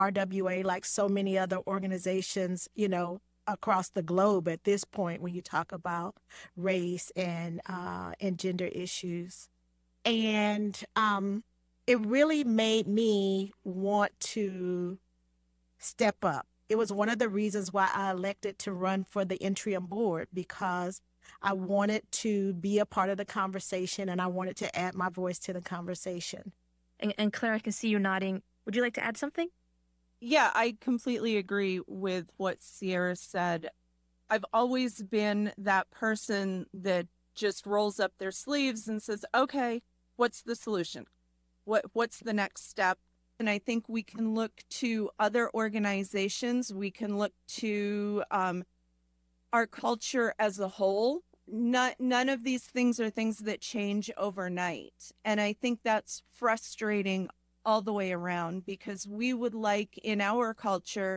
RWA, like so many other organizations, across the globe at this point when you talk about race and gender issues. And it really made me want to step up. It was one of the reasons why I elected to run for the interim board because I wanted to be a part of the conversation and I wanted to add my voice to the conversation. And Claire, I can see you nodding. Would you like to add something? Yeah, I completely agree with what Sierra said. I've always been that person that just rolls up their sleeves and says, okay, what's the solution? What's the next step? And I think we can look to other organizations. We can look to our culture as a whole. None of these things are things that change overnight. And I think that's frustrating all the way around because we would like in our culture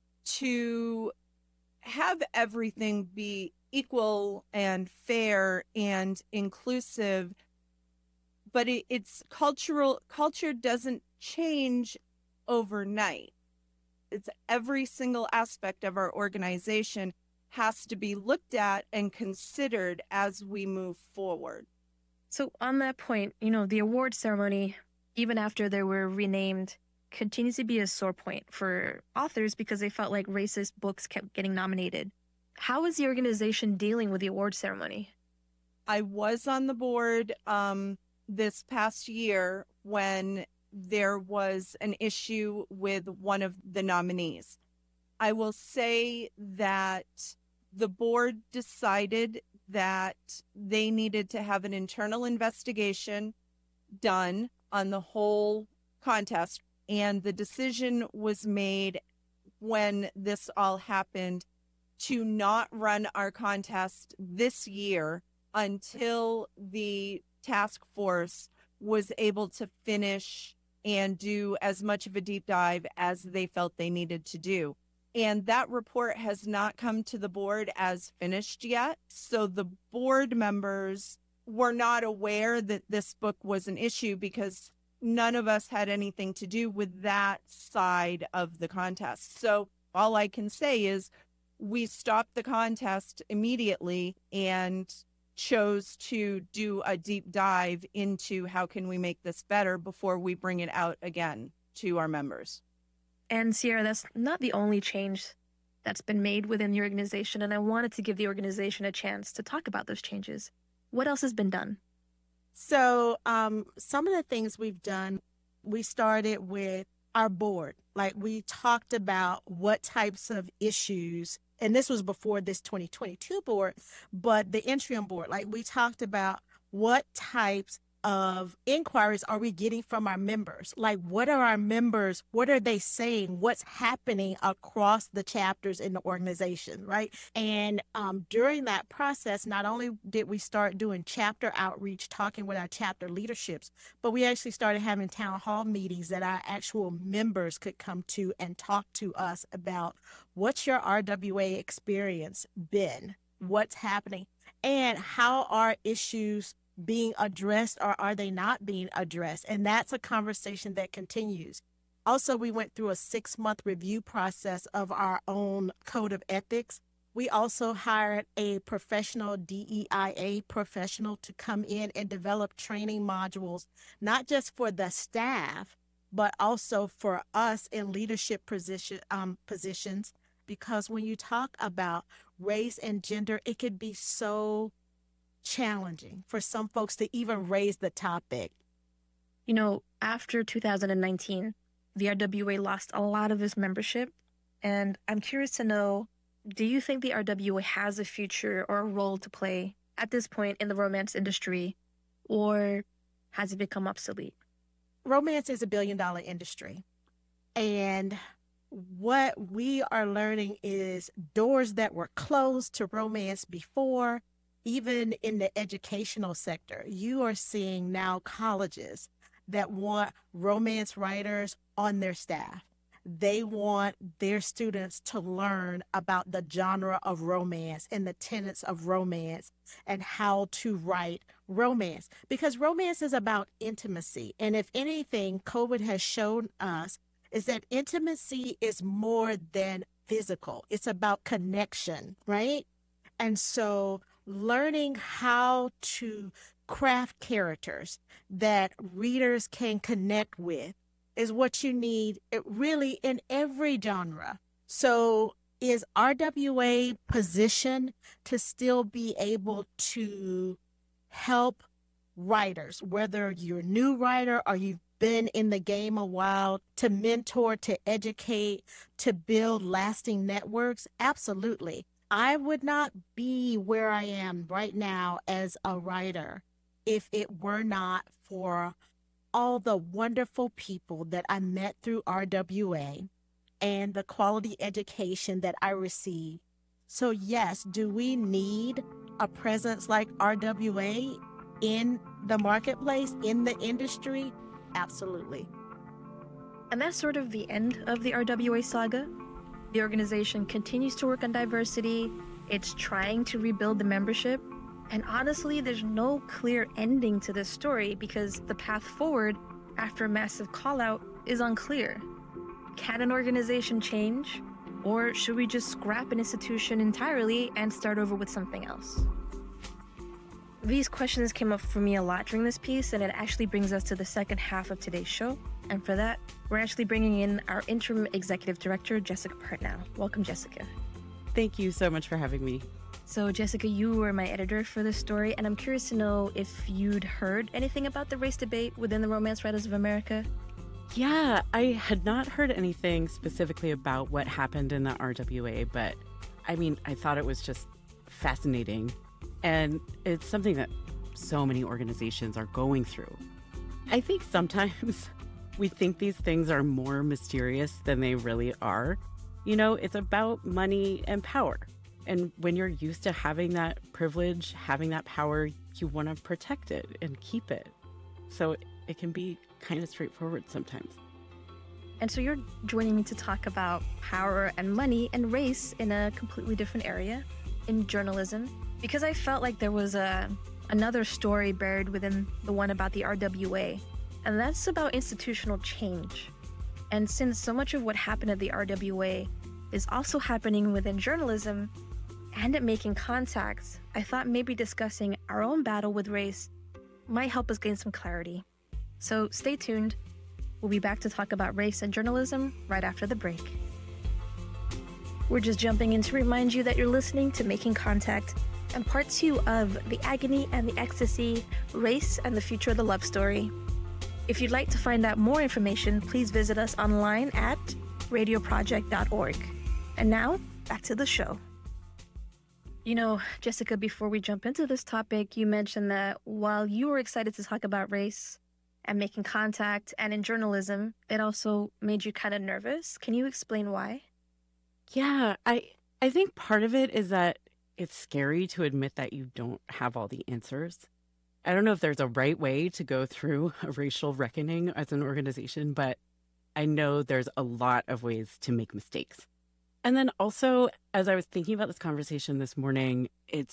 to have everything be equal and fair and inclusive. But it's culture doesn't change overnight. It's every single aspect of our organization has to be looked at and considered as we move forward. So on that point, the award ceremony, even after they were renamed, continues to be a sore point for authors because they felt like racist books kept getting nominated. How is the organization dealing with the award ceremony? I was on the board this past year when there was an issue with one of the nominees. I will say that the board decided that they needed to have an internal investigation done on the whole contest. And the decision was made when this all happened to not run our contest this year until the task force was able to finish and do as much of a deep dive as they felt they needed to do. And that report has not come to the board as finished yet. So the board members were not aware that this book was an issue because none of us had anything to do with that side of the contest. So all I can say is we stopped the contest immediately and chose to do a deep dive into how can we make this better before we bring it out again to our members. And Sierra, that's not the only change that's been made within the organization, and I wanted to give the organization a chance to talk about those changes. What else has been done? So some of the things we've done, we started with our board. Like we talked about what types of issues, and this was before this 2022 board, but the interim board, like we talked about what types of inquiries are we getting from our members? Like, what are our members? What are they saying? What's happening across the chapters in the organization, right? And during that process, not only did we start doing chapter outreach, talking with our chapter leaderships, but we actually started having town hall meetings that our actual members could come to and talk to us about what's your RWA experience been? What's happening? And how are issues being addressed or are they not being addressed? And that's a conversation that continues. Also, we went through a 6-month review process of our own code of ethics. We also hired a professional DEIA professional to come in and develop training modules, not just for the staff, but also for us in leadership positions. Because when you talk about race and gender, it could be so challenging for some folks to even raise the topic. After 2019, the RWA lost a lot of its membership. And I'm curious to know, do you think the RWA has a future or a role to play at this point in the romance industry, or has it become obsolete? Romance is $1 billion industry. And what we are learning is doors that were closed to romance before, even in the educational sector, you are seeing now colleges that want romance writers on their staff. They want their students to learn about the genre of romance and the tenets of romance and how to write romance, because romance is about intimacy. And if anything, COVID has shown us is that intimacy is more than physical. It's about connection, right? And so learning how to craft characters that readers can connect with is what you need really in every genre. So is RWA positioned to still be able to help writers, whether you're a new writer or you've been in the game a while, to mentor, to educate, to build lasting networks? Absolutely. I would not be where I am right now as a writer if it were not for all the wonderful people that I met through RWA and the quality education that I received. So yes, do we need a presence like RWA in the marketplace, in the industry? Absolutely. And that's sort of the end of the RWA saga. The organization continues to work on diversity. It's trying to rebuild the membership. And honestly, there's no clear ending to this story because the path forward after a massive call-out is unclear. Can an organization change? Or should we just scrap an institution entirely and start over with something else? These questions came up for me a lot during this piece, and it actually brings us to the second half of today's show. And for that, we're actually bringing in our interim executive director, Jessica Partnow. Welcome, Jessica. Thank you so much for having me. So, Jessica, you were my editor for this story, and I'm curious to know if you'd heard anything about the race debate within the Romance Writers of America. Yeah, I had not heard anything specifically about what happened in the RWA, but I thought it was just fascinating. And it's something that so many organizations are going through. I think sometimes we think these things are more mysterious than they really are. You know, it's about money and power. And when you're used to having that privilege, having that power, you want to protect it and keep it. So it can be kind of straightforward sometimes. And so you're joining me to talk about power and money and race in a completely different area, in journalism, because I felt like there was another story buried within the one about the RWA, and that's about institutional change. And since so much of what happened at the RWA is also happening within journalism and at Making Contact, I thought maybe discussing our own battle with race might help us gain some clarity. So stay tuned. We'll be back to talk about race and journalism right after the break. We're just jumping in to remind you that you're listening to Making Contact and part 2 of The Agony and the Ecstasy, Race and the Future of the Love Story. If you'd like to find out more information, please visit us online at radioproject.org. And now, back to the show. You know, Jessica, before we jump into this topic, you mentioned that while you were excited to talk about race and Making Contact and in journalism, it also made you kind of nervous. Can you explain why? Yeah, I think part of it is that it's scary to admit that you don't have all the answers. I don't know if there's a right way to go through a racial reckoning as an organization, but I know there's a lot of ways to make mistakes. And then also, as I was thinking about this conversation this morning,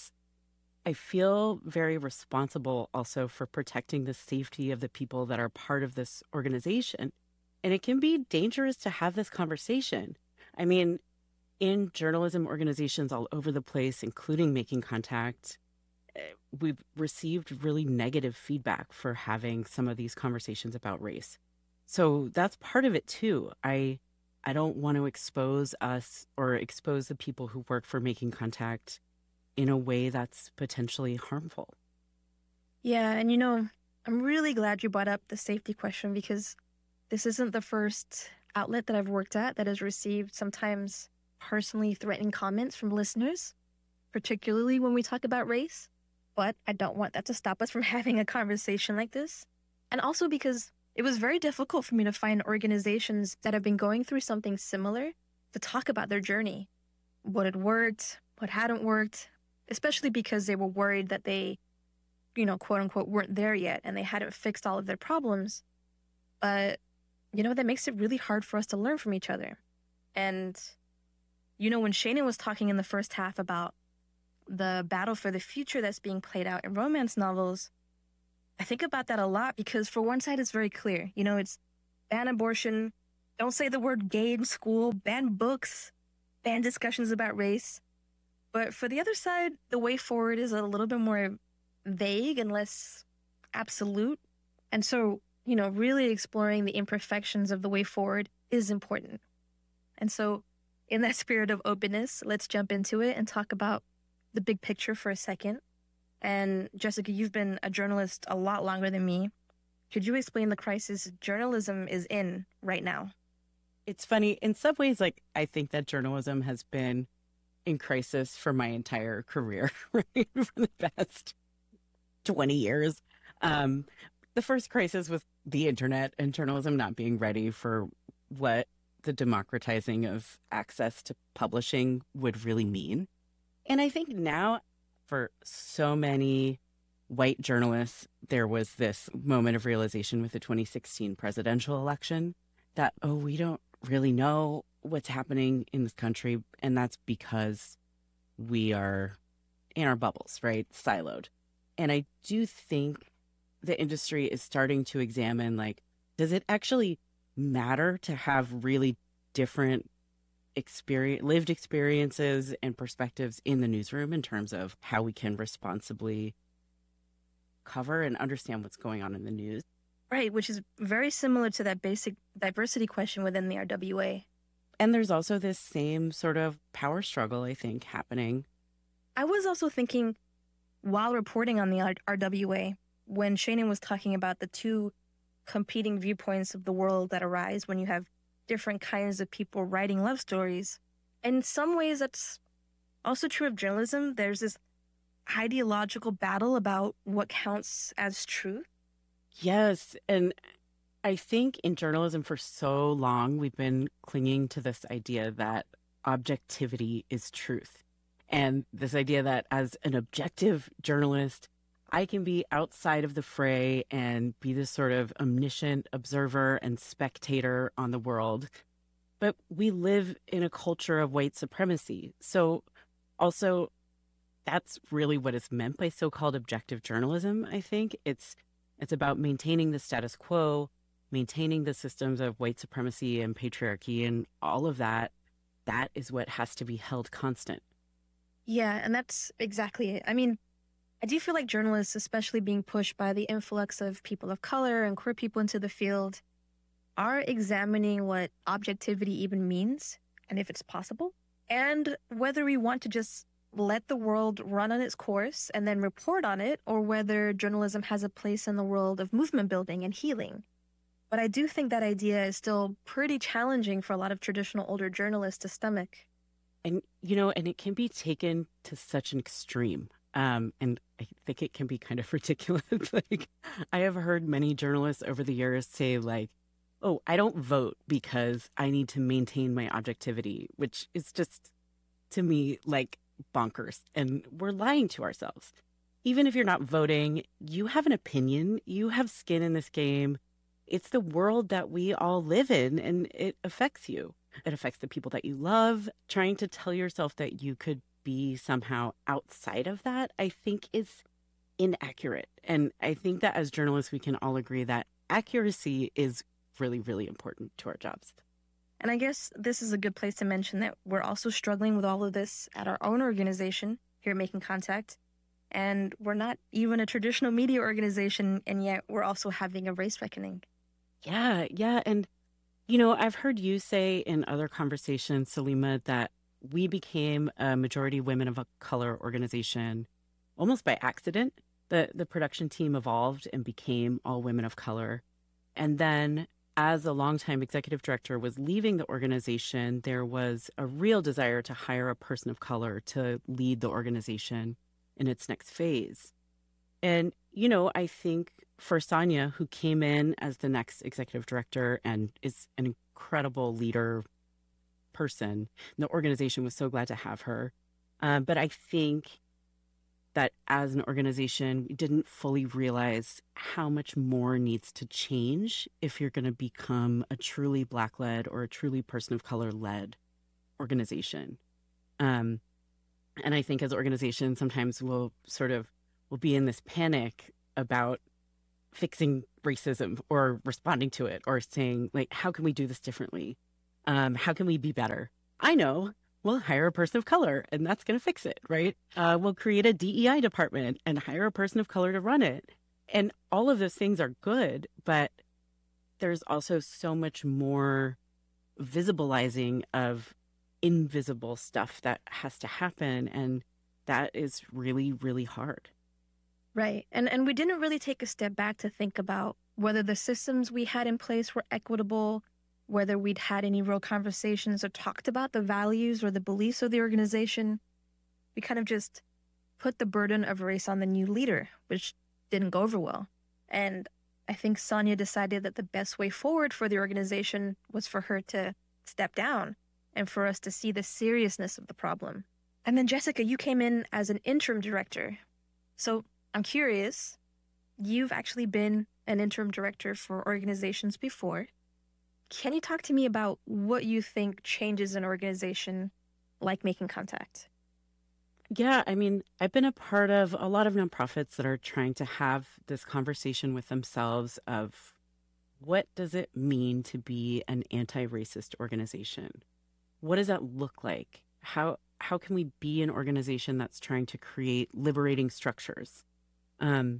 I feel very responsible also for protecting the safety of the people that are part of this organization. And it can be dangerous to have this conversation. I mean, in journalism organizations all over the place, including Making Contact, we've received really negative feedback for having some of these conversations about race. So that's part of it too. I don't want to expose us or expose the people who work for Making Contact in a way that's potentially harmful. Yeah, and you know, I'm really glad you brought up the safety question because this isn't the first outlet that I've worked at that has received sometimes personally threatening comments from listeners, particularly when we talk about race. But I don't want that to stop us from having a conversation like this. And also because it was very difficult for me to find organizations that have been going through something similar to talk about their journey, what had worked, what hadn't worked, especially because they were worried that they, you know, quote unquote, weren't there yet and they hadn't fixed all of their problems. But, you know, that makes it really hard for us to learn from each other. And, you know, when Shana was talking in the first half about the battle for the future that's being played out in romance novels, I think about that a lot because for one side, it's very clear. You know, it's ban abortion, Don't say the word gay in school, ban books, ban discussions about race. But for the other side, the way forward is a little bit more vague and less absolute. And so, really exploring the imperfections of the way forward is important. And so, in that spirit of openness, let's jump into it and talk about the big picture for a second. And Jessica, you've been a journalist a lot longer than me. Could you explain the crisis journalism is in right now? It's funny. In some ways, I think that journalism has been in crisis for my entire career, right? For the past 20 years. The first crisis was the internet and journalism not being ready for what the democratizing of access to publishing would really mean. And I think now, for so many white journalists, there was this moment of realization with the 2016 presidential election that, we don't really know what's happening in this country. And that's because we are in our bubbles, right? Siloed. And I do think the industry is starting to examine, does it actually matter to have really different lived experiences and perspectives in the newsroom in terms of how we can responsibly cover and understand what's going on in the news? Right, which is very similar to that basic diversity question within the RWA. And there's also this same sort of power struggle, I think, happening. I was also thinking, while reporting on the RWA, when Shannon was talking about the two competing viewpoints of the world that arise when you have different kinds of people writing love stories, in some ways that's also true of journalism. There's this ideological battle about what counts as truth. Yes. And I think in journalism for so long, we've been clinging to this idea that objectivity is truth. And this idea that as an objective journalist, I can be outside of the fray and be this sort of omniscient observer and spectator on the world. But we live in a culture of white supremacy. So also, that's really what is meant by so-called objective journalism, I think. It's about maintaining the status quo, maintaining the systems of white supremacy and patriarchy and all of that. That is what has to be held constant. Yeah, and that's exactly it. I mean, I do feel like journalists, especially being pushed by the influx of people of color and queer people into the field, are examining what objectivity even means and if it's possible, and whether we want to just let the world run on its course and then report on it, or whether journalism has a place in the world of movement building and healing. But I do think that idea is still pretty challenging for a lot of traditional older journalists to stomach. And, and it can be taken to such an extreme. And I think it can be kind of ridiculous. I have heard many journalists over the years say I don't vote because I need to maintain my objectivity, which is just, to me, bonkers. And we're lying to ourselves. Even if you're not voting, you have an opinion, you have skin in this game. It's the world that we all live in, and it affects you. It affects the people that you love. Trying to tell yourself that you could be somehow outside of that, I think is inaccurate. And I think that as journalists, we can all agree that accuracy is really, really important to our jobs. And I guess this is a good place to mention that we're also struggling with all of this at our own organization here at Making Contact. And we're not even a traditional media organization, and yet we're also having a race reckoning. Yeah. And, I've heard you say in other conversations, Salima, that we became a majority women of color organization almost by accident. The production team evolved and became all women of color. And then as a longtime executive director was leaving the organization, there was a real desire to hire a person of color to lead the organization in its next phase. And, I think for Sonia, who came in as the next executive director and is an incredible leader person, the organization was so glad to have her. But I think that as an organization, we didn't fully realize how much more needs to change if you're going to become a truly Black-led or a truly person of color-led organization. And I think as organizations, sometimes we'll be in this panic about, fixing racism or responding to it or saying, like, how can we do this differently? How can we be better? I know. We'll hire a person of color and that's going to fix it, right? We'll create a DEI department and hire a person of color to run it. And all of those things are good, but there's also so much more visibilizing of invisible stuff that has to happen. And that is really, really hard. Right. And we didn't really take a step back to think about whether the systems we had in place were equitable, whether we'd had any real conversations or talked about the values or the beliefs of the organization. We kind of just put the burden of race on the new leader, which didn't go over well. And I think Sonia decided that the best way forward for the organization was for her to step down and for us to see the seriousness of the problem. And then, Jessica, you came in as an interim director. So I'm curious, you've actually been an interim director for organizations before. Can you talk to me about what you think changes an organization like Making Contact? Yeah, I mean, I've been a part of a lot of nonprofits that are trying to have this conversation with themselves of what does it mean to be an anti-racist organization? What does that look like? How can we be an organization that's trying to create liberating structures? And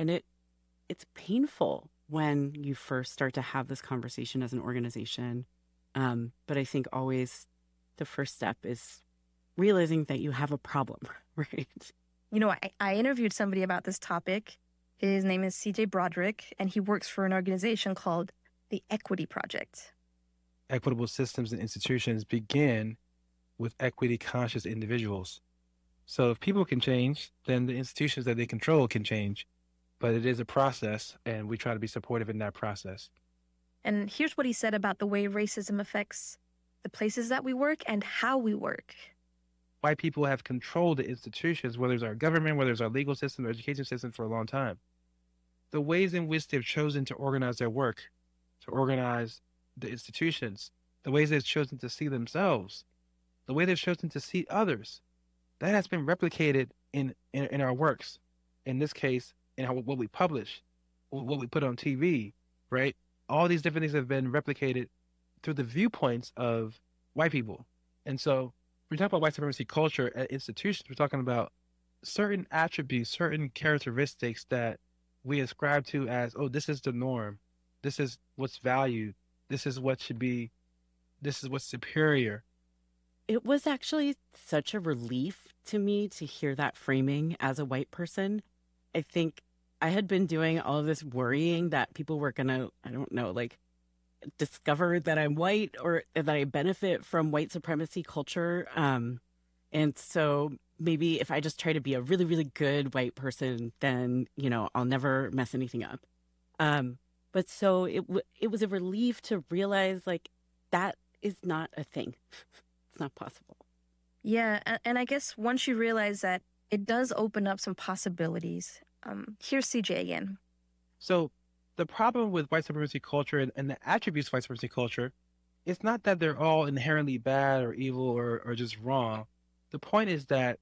it's painful when you first start to have this conversation as an organization. But I think always the first step is realizing that you have a problem, right? You know, I interviewed somebody about this topic. His name is CJ Broderick, and he works for an organization called the Equity Project. Equitable systems and institutions begin with equity-conscious individuals. So if people can change, then the institutions that they control can change. But it is a process, and we try to be supportive in that process. And here's what he said about the way racism affects the places that we work and how we work. White people have controlled the institutions, whether it's our government, whether it's our legal system, or education system, for a long time. The ways in which they've chosen to organize their work, to organize the institutions, the ways they've chosen to see themselves, the way they've chosen to see others, that has been replicated in our works. In this case, in what we publish, what we put on TV, right? All these different things have been replicated through the viewpoints of white people. And so when we talk about white supremacy culture at institutions, we're talking about certain attributes, certain characteristics that we ascribe to as, oh, this is the norm. This is what's valued. This is what should be. This is what's superior. It was actually such a relief to me to hear that framing as a white person. I think I had been doing all of this worrying that people were going to, I don't know, like discover that I'm white or that I benefit from white supremacy culture. And so maybe if I just try to be a really, really good white person, then, you know, I'll never mess anything up. But so it was a relief to realize like that is not a thing. It's not possible. Yeah. And I guess once you realize that, it does open up some possibilities. Here's CJ again. So the problem with white supremacy culture and the attributes of white supremacy culture, it's not that they're all inherently bad or evil or just wrong. The point is that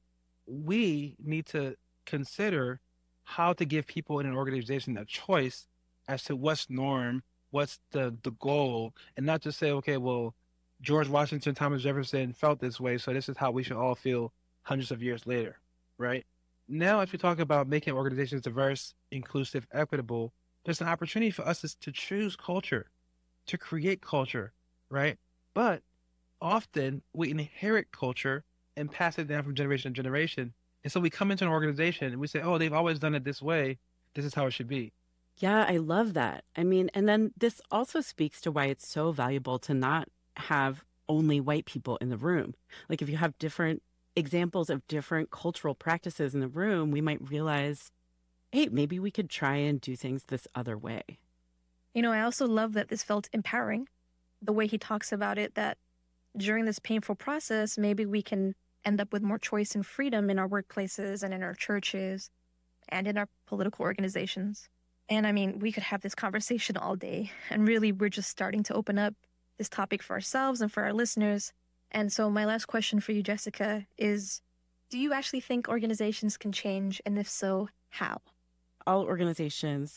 we need to consider how to give people in an organization a choice as to what's norm, what's the goal, and not just say, okay, well, George Washington, Thomas Jefferson felt this way, so this is how we should all feel hundreds of years later, right? Now, if you talk about making organizations diverse, inclusive, equitable, there's an opportunity for us to choose culture, to create culture, right? But often we inherit culture and pass it down from generation to generation. And so we come into an organization and we say, oh, they've always done it this way. This is how it should be. Yeah, I love that. I mean, and then this also speaks to why it's so valuable to not have only white people in the room. Like if you have different examples of different cultural practices in the room, we might realize, hey, maybe we could try and do things this other way. You know, I also love that this felt empowering. The way he talks about it, that during this painful process, maybe we can end up with more choice and freedom in our workplaces and in our churches and in our political organizations. And I mean, we could have this conversation all day. And really, we're just starting to open up this topic for ourselves and for our listeners. And so my last question for you, Jessica, is do you actually think organizations can change? And if so, how? All organizations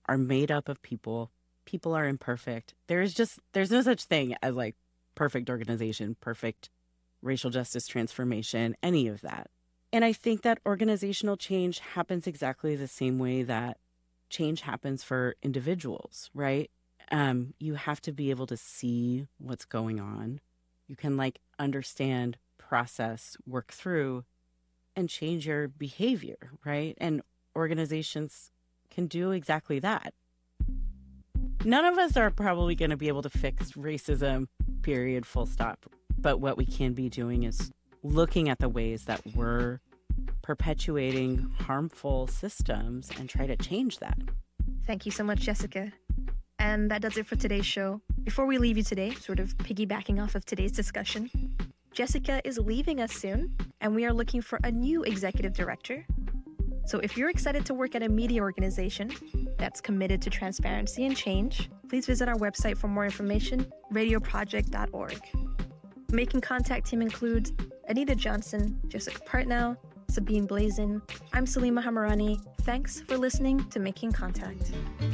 are made up of people. People are imperfect. There's no such thing as like perfect organization, perfect racial justice transformation, any of that. And I think that organizational change happens exactly the same way that change happens for individuals, right? You have to be able to see what's going on. You can like understand, process, work through, and change your behavior, right? And organizations can do exactly that. None of us are probably going to be able to fix racism, period, full stop. But what we can be doing is looking at the ways that we're perpetuating harmful systems and try to change that. Thank you so much, Jessica. And that does it for today's show. Before we leave you today, sort of piggybacking off of today's discussion, Jessica is leaving us soon, and we are looking for a new executive director. So if you're excited to work at a media organization that's committed to transparency and change, please visit our website for more information, radioproject.org. Making Contact team includes Anita Johnson, Jessica Partnow, Sabine Blazin. I'm Salima Hamarani. Thanks for listening to Making Contact.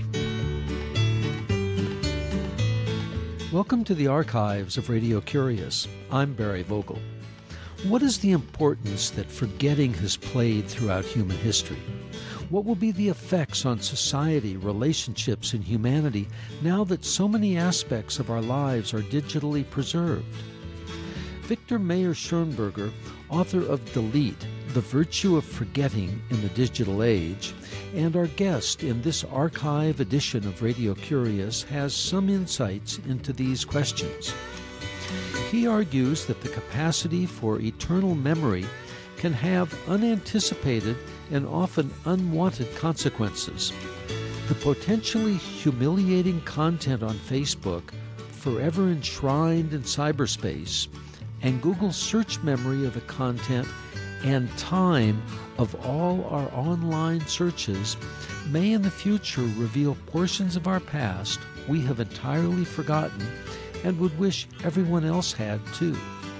Welcome to the archives of Radio Curious. I'm Barry Vogel. What is the importance that forgetting has played throughout human history? What will be the effects on society, relationships, and humanity now that so many aspects of our lives are digitally preserved? Victor Mayer Schonberger, author of Delete, The Virtue of Forgetting in the Digital Age, and our guest in this archive edition of Radio Curious, has some insights into these questions. He argues that the capacity for eternal memory can have unanticipated and often unwanted consequences. The potentially humiliating content on Facebook, forever enshrined in cyberspace, and Google's search memory of the content and time of all our online searches may in the future reveal portions of our past we have entirely forgotten and would wish everyone else had too.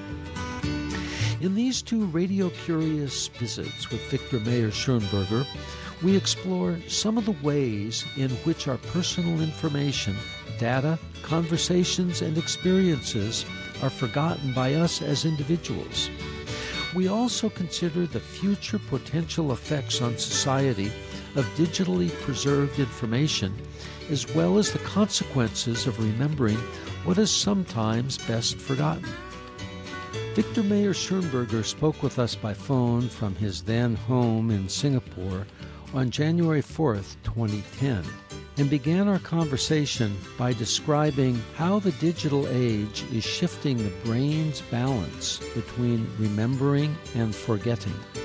In these two Radio Curious visits with Victor Mayer Schonberger, we explore some of the ways in which our personal information, data, conversations, and experiences are forgotten by us as individuals. We also consider the future potential effects on society of digitally preserved information, as well as the consequences of remembering what is sometimes best forgotten. Victor Mayer Schonberger spoke with us by phone from his then home in Singapore on January 4th, 2010, and began our conversation by describing how the digital age is shifting the brain's balance between remembering and forgetting.